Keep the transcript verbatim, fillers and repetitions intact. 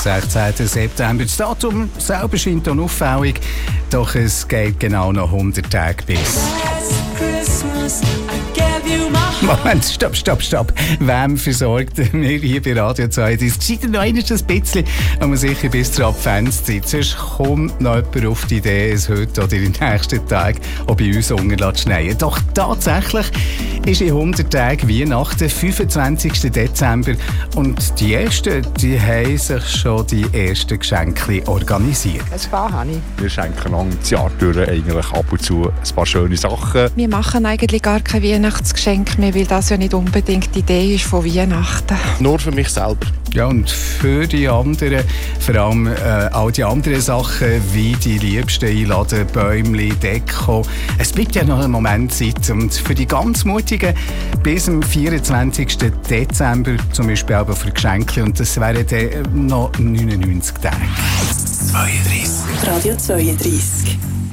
sechzehnten September. Das Datum selber scheint dann auffällig, doch es geht genau noch hundert Tage bis. Moment, stopp, stopp, stopp. Wem versorgt mir hier bei Radio zwei? Es scheint noch einmal ein bisschen, aber sicher bis zur Adventszeit. Sonst kommt noch jemand auf die Idee, es heute oder in den nächsten Tagen auch bei uns unten zu schneien. Doch tatsächlich ist in hundert Tagen Weihnachten, fünfundzwanzigsten Dezember. Und die Ersten, die haben sich schon die ersten Geschenke organisiert. Ein paar habe ich. Wir schenken lang das Jahr durch eigentlich ab und zu ein paar schöne Sachen. Wir machen eigentlich gar kein Weihnachtsgeschenk mehr, weil das ja nicht unbedingt die Idee ist von Weihnachten. Nur für mich selber. Ja, und für die anderen, vor allem äh, all die anderen Sachen, wie die Liebsten einladen, Bäumli, Deko. Es bleibt ja noch einen Moment Zeit. Und für die ganz Mutigen bis zum vierundzwanzigsten Dezember, zum Beispiel auch für Geschenke. Und das wären dann noch neunundneunzig Tage. zweiunddreißig. Radio zweiunddreißig.